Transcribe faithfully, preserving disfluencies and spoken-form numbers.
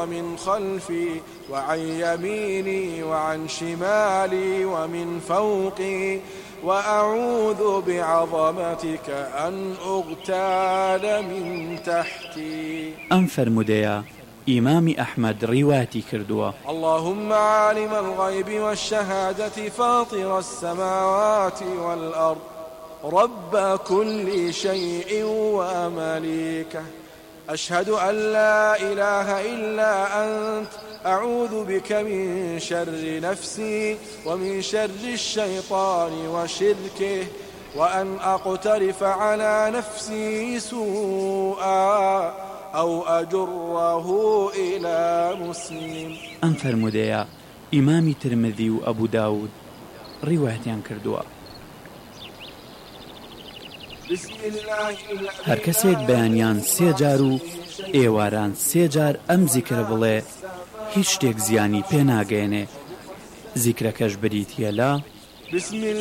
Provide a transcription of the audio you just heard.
ومن خلفي وعن يميني وعن شمالي ومن فوقي وأعوذ بعظمتك أن أغتال من تحتي. أم فرموديا إمام أحمد رواتي كردوا. اللهم عالم الغيب والشهادة فاطر السماوات والأرض رب كل شيء ومليكه أشهد أن لا إله إلا أنت أعوذ بك من شر نفسي ومن شر الشيطان وشركه وأن أقترف على نفسي سوءا أو أجره إلى مسلم. أم فرموديا إمام ترمذي وأبو داود روايتيان كردوا. هەر کەسێک بەیانیان سێ جار و ئێواران سێ جار ئەم زیکرە بڵێ هیچ شتێک زیانی پێ ناگەێنێ. زیکرەکەش بریتیە لە